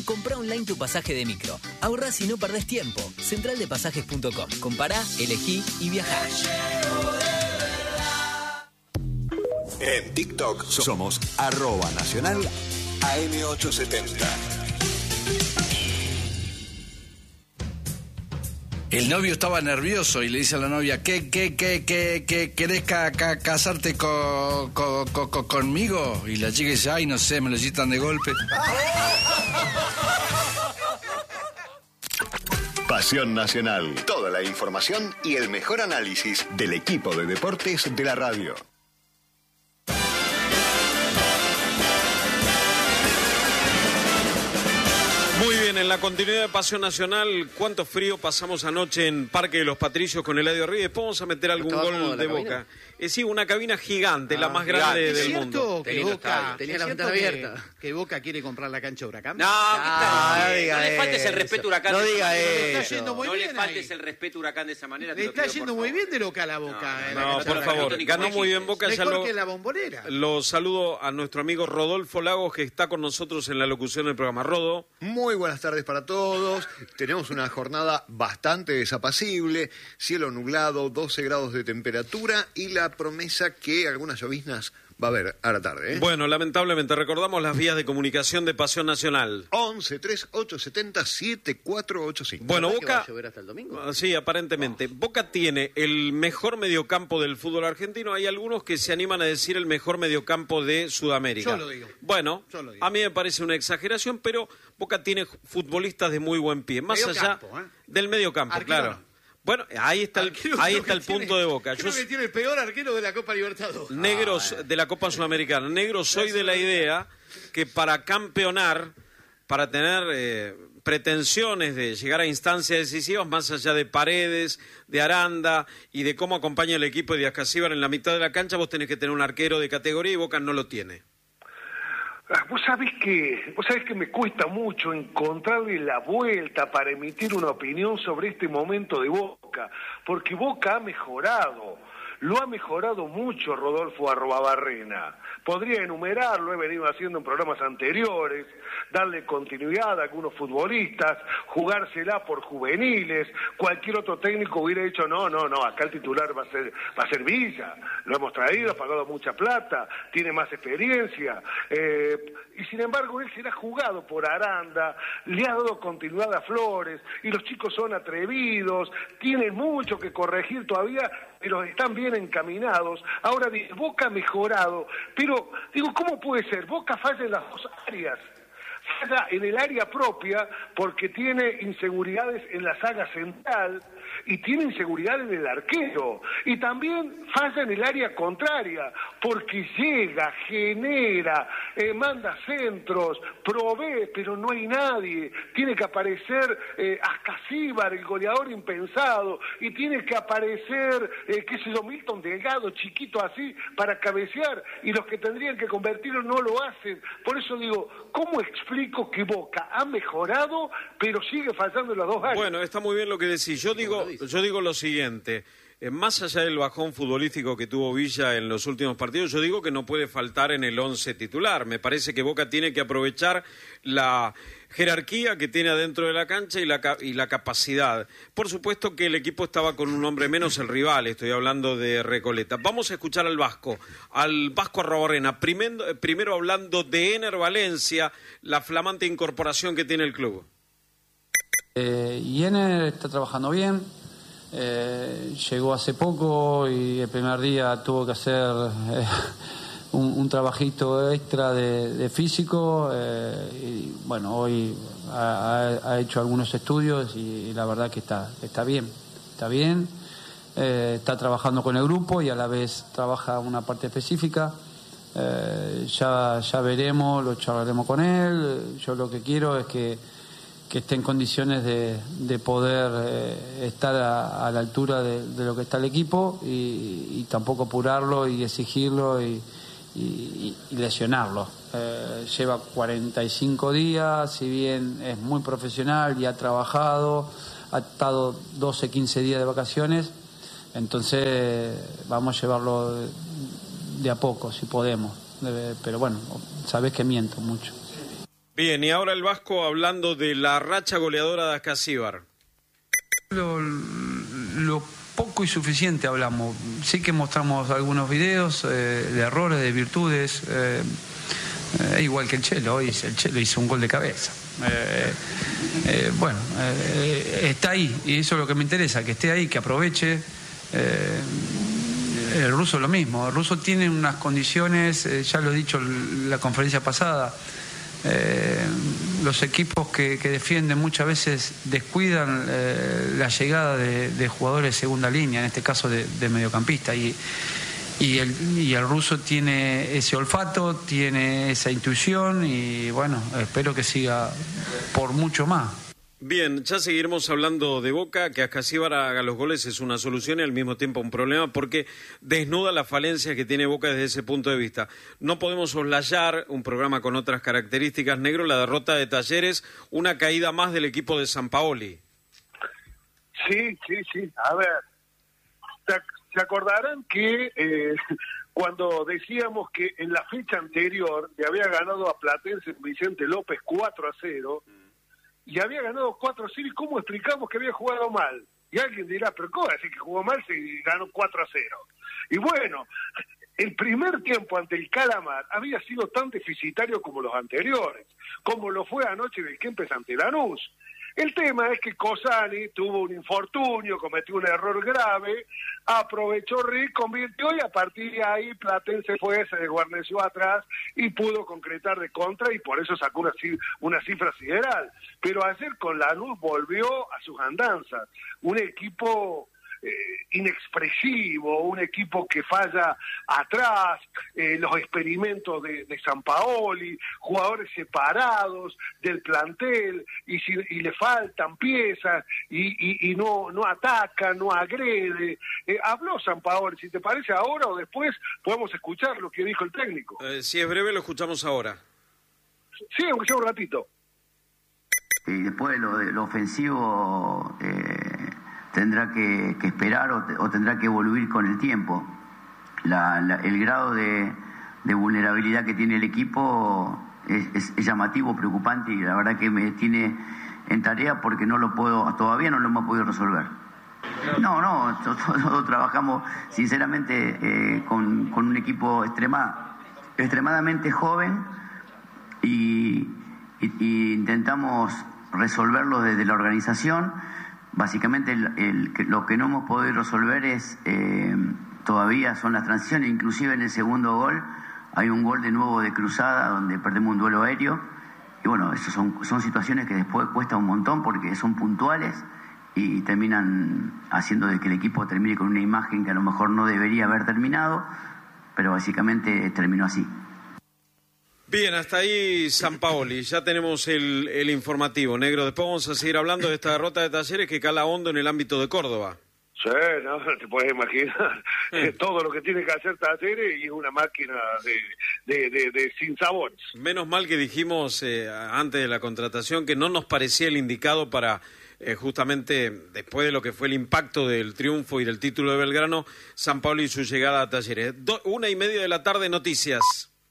Comprá online tu pasaje de micro. Ahorrás y no perdés tiempo. Centraldepasajes.com. Compará, elegí y viajá. En TikTok somos @nacional AM870. El novio estaba nervioso y le dice a la novia, ¿qué querés casarte conmigo? Y la chica dice, ay, no sé, me lo citan de golpe. Pasión Nacional. Toda la información y el mejor análisis del equipo de deportes de la radio. Muy bien, en la continuidad de Pasión Nacional, ¿cuánto frío pasamos anoche en Parque de los Patricios con Eladio Ríos? Después vamos a meter algún gol de Boca. Sí, una cabina gigante, la más grande del mundo. Que Boca tenía la ventana abierta. Que Boca quiere comprar la cancha de Huracán. No le faltes el respeto a Huracán. No diga eso. No le faltes el respeto a Huracán de esa manera. Le está yendo muy bien de local a Boca. No, por favor, ganó muy bien Boca. Mejor que la Bombonera. Lo saludo a nuestro amigo Rodolfo Lagos, que está con nosotros en la locución del programa. Rodo. Muy buenas tardes para todos. Tenemos una jornada bastante desapacible, cielo nublado, 12 grados de temperatura y la promesa que algunas lloviznas va a haber a la tarde. Bueno, lamentablemente recordamos las vías de comunicación de Pasión Nacional. 11-3870-7485. Bueno, Boca... ¿Va a llover hasta el domingo? Sí, aparentemente. Boca tiene el mejor mediocampo del fútbol argentino. Hay algunos que se animan a decir el mejor mediocampo de Sudamérica. Yo lo digo. Bueno, a mí me parece una exageración, pero Boca tiene futbolistas de muy buen pie. Más allá del mediocampo, claro. Bueno, ahí está el punto de Boca. Creo que tiene el peor arquero de la Copa Libertadores. Negros de la Copa Sudamericana. Negros, soy de la idea que para campeonar, para tener pretensiones de llegar a instancias decisivas, más allá de Paredes, de Aranda y de cómo acompaña el equipo de Ascasíbar en la mitad de la cancha, vos tenés que tener un arquero de categoría y Boca no lo tiene. Vos sabés que me cuesta mucho encontrarle la vuelta para emitir una opinión sobre este momento de Boca, porque Boca ha mejorado, lo ha mejorado mucho Rodolfo @Barrena. Podría enumerarlo, he venido haciendo en programas anteriores, darle continuidad a algunos futbolistas, jugársela por juveniles, cualquier otro técnico hubiera dicho no, acá el titular va a ser Villa, lo hemos traído, ha pagado mucha plata, tiene más experiencia, y sin embargo él será jugado por Aranda, le ha dado continuidad a Flores, y los chicos son atrevidos, tienen mucho que corregir todavía, pero están bien encaminados. Ahora, Boca ha mejorado, pero digo, ¿cómo puede ser? Boca falla en las dos áreas. Falla en el área propia porque tiene inseguridades en la saga central y tiene inseguridad en el arquero. Y también falla en el área contraria porque llega, genera, manda centros, provee, pero no hay nadie. Tiene que aparecer Ascasíbar, el goleador impensado, y tiene que aparecer, Milton Delgado, chiquito así, para cabecear, y los que tendrían que convertirlo no lo hacen. Por eso digo, ¿cómo explico que Boca ha mejorado, pero sigue fallando en las dos áreas? Bueno, está muy bien lo que decís. Yo digo lo siguiente. Más allá del bajón futbolístico que tuvo Villa en los últimos partidos, yo digo que no puede faltar en el 11 titular. Me parece que Boca tiene que aprovechar la jerarquía que tiene adentro de la cancha y la capacidad. Por supuesto que el equipo estaba con un hombre menos, el rival, estoy hablando de Recoleta. Vamos a escuchar al Vasco Arrobarrena, primero hablando de Ener Valencia, la flamante incorporación que tiene el club. Y Ener está trabajando bien. Llegó hace poco y el primer día tuvo que hacer un trabajito extra de físico y bueno, hoy ha hecho algunos estudios y la verdad que está bien, está trabajando con el grupo y a la vez trabaja una parte específica. Ya veremos, lo charlaremos con él. Yo lo que quiero es que esté en condiciones de poder estar a la altura de lo que está el equipo y tampoco apurarlo y exigirlo y lesionarlo. Lleva 45 días, si bien es muy profesional y ha trabajado, ha estado 12, 15 días de vacaciones, entonces vamos a llevarlo de a poco, si podemos. Pero bueno, sabés que miento mucho. Bien, y ahora el Vasco hablando de la racha goleadora de Ascasíbar. Lo poco y suficiente hablamos. Sí que mostramos algunos videos de errores, de virtudes. Igual que el Chelo, hoy el Chelo hizo un gol de cabeza. Está ahí, y eso es lo que me interesa, que esté ahí, que aproveche. El ruso lo mismo, el ruso tiene unas condiciones, ya lo he dicho en la conferencia pasada, los equipos que defienden muchas veces descuidan la llegada de jugadores de segunda línea, en este caso de mediocampista, y el ruso tiene ese olfato, tiene esa intuición, y bueno, espero que siga por mucho más. Bien, ya seguiremos hablando de Boca, que Ascasíbar haga los goles es una solución y al mismo tiempo un problema porque desnuda las falencias que tiene Boca desde ese punto de vista. No podemos soslayar un programa con otras características, Negro, la derrota de Talleres, una caída más del equipo de Sampaoli. Sí. A ver, se acordarán que cuando decíamos que en la fecha anterior le había ganado a Platense Vicente López 4-0, y había ganado 4-0, ¿y cómo explicamos que había jugado mal? Y alguien dirá, pero ¿cómo decir que jugó mal si ganó 4-0? Y bueno, el primer tiempo ante el Calamar había sido tan deficitario como los anteriores, como lo fue anoche del Kempes ante Lanús. El tema es que Cosani tuvo un infortunio, cometió un error grave, aprovechó Rick, convirtió y a partir de ahí Platense se desguarneció atrás y pudo concretar de contra y por eso sacó una cifra sideral. Pero ayer con Lanús volvió a sus andanzas, un equipo inexpresivo, un equipo que falla atrás, los experimentos de Sampaoli, jugadores separados del plantel y le faltan piezas y no ataca, no agrede. Habló Sampaoli, si te parece ahora o después podemos escuchar lo que dijo el técnico. Si es breve lo escuchamos ahora. Sí, aunque sea un ratito. Y después lo ofensivo tendrá que esperar o tendrá que evoluir con el tiempo. El grado de vulnerabilidad que tiene el equipo es llamativo, preocupante, y la verdad que me tiene en tarea porque todavía no lo hemos podido resolver. No, todos trabajamos sinceramente con un equipo extremadamente joven y intentamos resolverlo desde la organización. Básicamente lo que no hemos podido resolver es todavía son las transiciones. Inclusive en el segundo gol hay un gol de nuevo de cruzada donde perdemos un duelo aéreo y bueno, eso son situaciones que después cuesta un montón porque son puntuales y terminan haciendo de que el equipo termine con una imagen que a lo mejor no debería haber terminado, pero básicamente terminó así. Bien, hasta ahí Sampaoli, ya tenemos el informativo, Negro. Después vamos a seguir hablando de esta derrota de Talleres que cala hondo en el ámbito de Córdoba. Sí, no te puedes imaginar todo lo que tiene que hacer Talleres y es una máquina de sinsabores. Menos mal que dijimos antes de la contratación que no nos parecía el indicado para justamente después de lo que fue el impacto del triunfo y del título de Belgrano, Sampaoli y su llegada a Talleres. 1:30 p.m, noticias.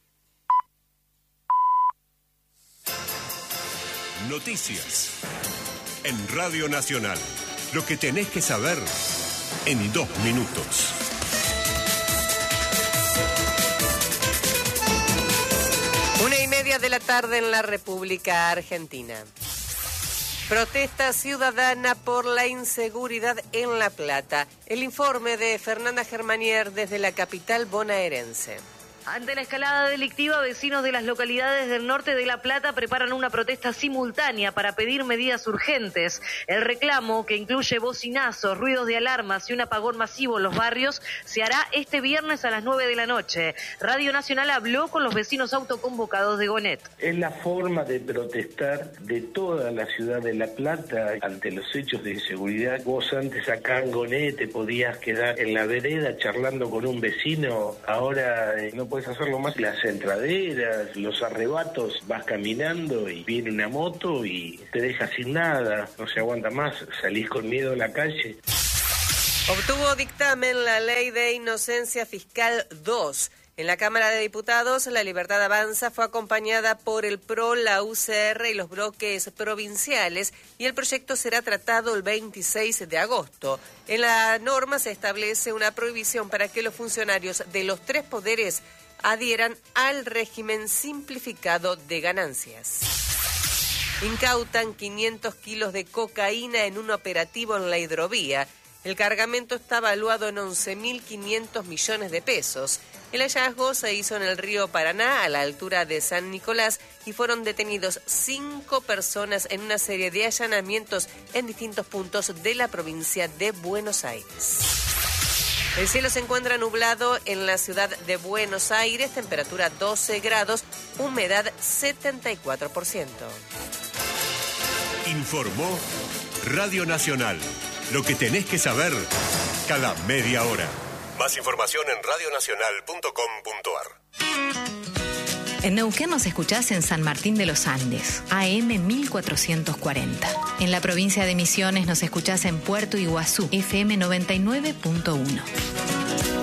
Noticias en Radio Nacional. Lo que tenés que saber en 2 minutos. Una y media de la tarde en la República Argentina. Protesta ciudadana por la inseguridad en La Plata. El informe de Fernanda Germanier desde la capital bonaerense. Ante la escalada delictiva, vecinos de las localidades del norte de La Plata preparan una protesta simultánea para pedir medidas urgentes. El reclamo, que incluye bocinazos, ruidos de alarmas y un apagón masivo en los barrios, se hará este viernes a las 9 de la noche. Radio Nacional habló con los vecinos autoconvocados de Gonet. Es la forma de protestar de toda la ciudad de La Plata ante los hechos de inseguridad. Vos antes acá en Gonet te podías quedar en la vereda charlando con un vecino, ahora no puedes hacerlo más. Las entraderas, los arrebatos, vas caminando y viene una moto y te deja sin nada, no se aguanta más, salís con miedo a la calle. Obtuvo dictamen la Ley de Inocencia Fiscal 2. En la Cámara de Diputados, La Libertad Avanza fue acompañada por el PRO, la UCR y los bloques provinciales, y el proyecto será tratado el 26 de agosto. En la norma se establece una prohibición para que los funcionarios de los 3 poderes adhieran al régimen simplificado de ganancias. Incautan 500 kilos de cocaína en un operativo en la hidrovía. El cargamento está valuado en 11.500 millones de pesos. El hallazgo se hizo en el río Paraná, a la altura de San Nicolás, y fueron detenidos 5 personas en una serie de allanamientos en distintos puntos de la provincia de Buenos Aires. El cielo se encuentra nublado en la ciudad de Buenos Aires, temperatura 12 grados, humedad 74%. Informó Radio Nacional. Lo que tenés que saber cada media hora. Más información en radionacional.com.ar. En Neuquén nos escuchás en San Martín de los Andes, AM 1440. En la provincia de Misiones nos escuchás en Puerto Iguazú, FM 99.1.